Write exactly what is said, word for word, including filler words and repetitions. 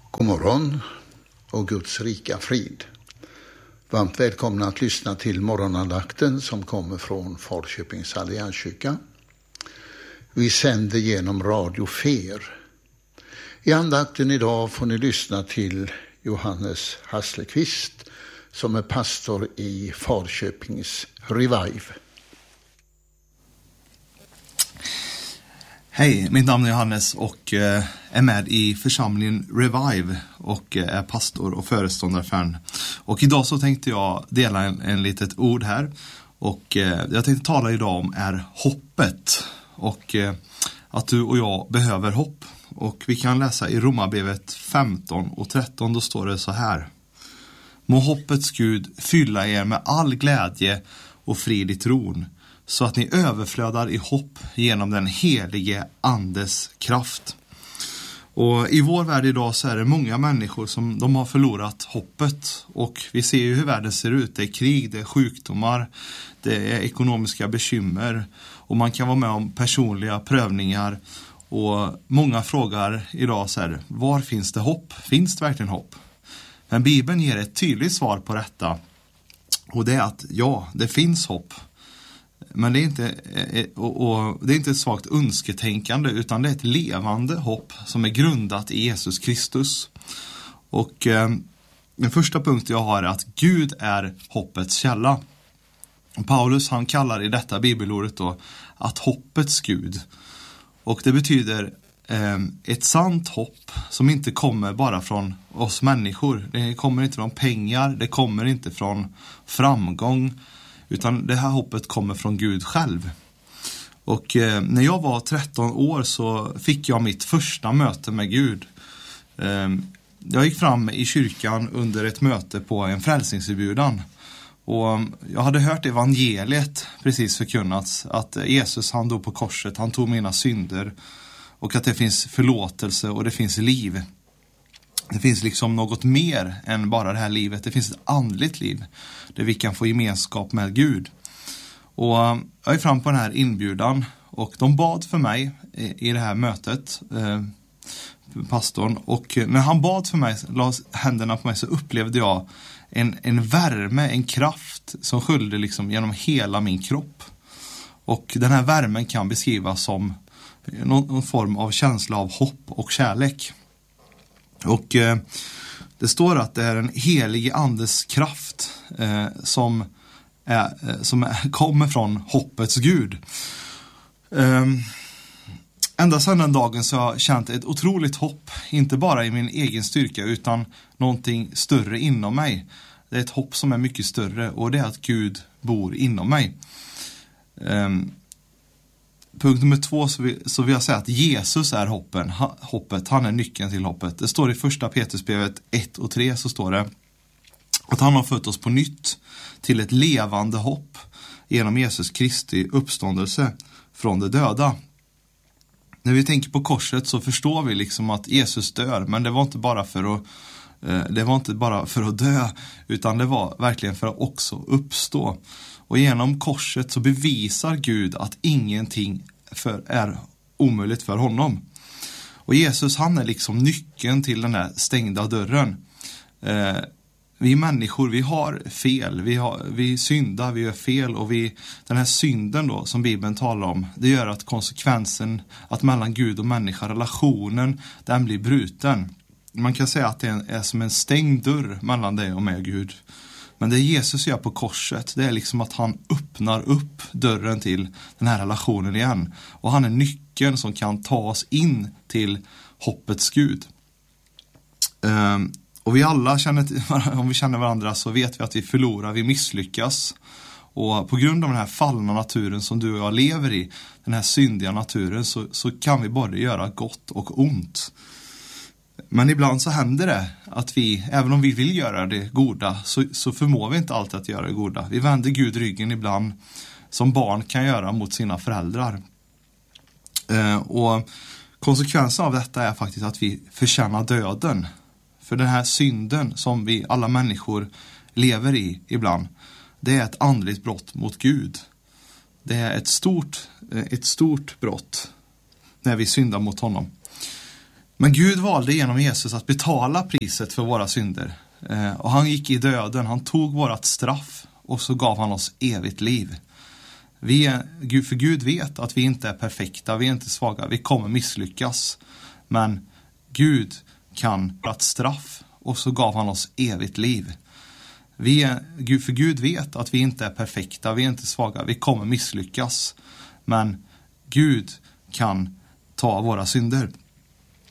God morgon och Guds rika frid. Varmt välkomna att lyssna till morgonandakten som kommer från Falköpings Allianskyrka. Vi sänder genom Radio Fer. I andakten idag får ni lyssna till Johannes Hasselqvist som är pastor i Falköpings Revive. Hej, mitt namn är Johannes och är med i församlingen Revive och är pastor och föreståndare för den. Och idag så tänkte jag dela en, en litet ord här. Och jag tänkte tala idag om är hoppet. Och att du och jag behöver hopp. Och vi kan läsa i Romarbrevet femton och tretton, då står det så här. Må hoppets Gud fylla er med all glädje och frid i tron, så att ni överflödar i hopp genom den helige andes kraft. Och i vår värld idag så är det många människor som de har förlorat hoppet. Och vi ser ju hur världen ser ut. Det är krig, det är sjukdomar, det är ekonomiska bekymmer. Och man kan vara med om personliga prövningar. Och många frågar idag så här, var finns det hopp? Finns det verkligen hopp? Men Bibeln ger ett tydligt svar på detta. Och det är att ja, det finns hopp. Men det är inte, och, och, det är inte ett svagt önsketänkande, utan det är ett levande hopp som är grundat i Jesus Kristus. Och eh, den första punkten jag har är att Gud är hoppets källa. Och Paulus han kallar i detta bibelordet då att hoppets Gud. Och det betyder eh, ett sant hopp som inte kommer bara från oss människor. Det kommer inte från pengar, det kommer inte från framgång. Utan det här hoppet kommer från Gud själv. Och eh, när jag var tretton år så fick jag mitt första möte med Gud. Eh, jag gick fram i kyrkan under ett möte på en frälsningsinbjudan. Och jag hade hört evangeliet precis förkunnats. Att Jesus han dog på korset, han tog mina synder. Och att det finns förlåtelse och det finns liv. Det finns liksom något mer än bara det här livet. Det finns ett andligt liv där vi kan få gemenskap med Gud. Och jag är fram på den här inbjudan och de bad för mig i det här mötet, eh, pastorn. Och när han bad för mig, la händerna på mig, så upplevde jag en, en värme, en kraft som sköljde liksom genom hela min kropp. Och den här värmen kan beskrivas som någon, någon form av känsla av hopp och kärlek. Och eh, det står att det är en helig andes kraft eh, som, är, eh, som är, kommer från hoppets Gud. Eh, ända sedan den dagen så har jag känt ett otroligt hopp, inte bara i min egen styrka utan någonting större inom mig. Det är ett hopp som är mycket större och det är att Gud bor inom mig. Eh, Punkt nummer två så vill, så vill jag säga att Jesus är hoppen, ha, hoppet. Han är nyckeln till hoppet. Det står i första Petrusbrevet ett och tre så står det att han har fött oss på nytt till ett levande hopp genom Jesus Kristi uppståndelse från de döda. När vi tänker på korset så förstår vi liksom att Jesus dör, men det var inte bara för att eh, det var inte bara för att dö, utan det var verkligen för att också uppstå. Och genom korset så bevisar Gud att ingenting för, är omöjligt för honom. Och Jesus han är liksom nyckeln till den här stängda dörren. Eh, vi människor, vi har fel. Vi, har, vi syndar, vi gör fel. Och vi, den här synden då som Bibeln talar om, det gör att konsekvensen att mellan Gud och människa, relationen, den blir bruten. Man kan säga att det är, är som en stängd dörr mellan dig och mig och Gud. Men det Jesus gör på korset, det är liksom att han öppnar upp dörren till den här relationen igen. Och han är nyckeln som kan ta oss in till hoppets Gud. Um, och vi alla känner, om vi känner varandra så vet vi att vi förlorar, vi misslyckas. Och på grund av den här fallna naturen som du och jag lever i, den här syndiga naturen, så, så kan vi både göra gott och ont. Men ibland så händer det att vi, även om vi vill göra det goda, så, så förmår vi inte alltid att göra det goda. Vi vänder Gud ryggen ibland, som barn kan göra mot sina föräldrar. Eh, och konsekvensen av detta är faktiskt att vi förtjänar döden. För den här synden som vi alla människor lever i ibland, det är ett andligt brott mot Gud. Det är ett stort, ett stort brott när vi syndar mot honom. Men Gud valde genom Jesus att betala priset för våra synder. Eh, och han gick i döden, han tog vårat straff och så gav han oss evigt liv. Vi är, för Gud vet att vi inte är perfekta, vi är inte svaga, vi kommer misslyckas. Men Gud kan vårat straff och så gav han oss evigt liv. Vi är, för Gud vet att vi inte är perfekta, vi är inte svaga, vi kommer misslyckas. Men Gud kan ta våra synder.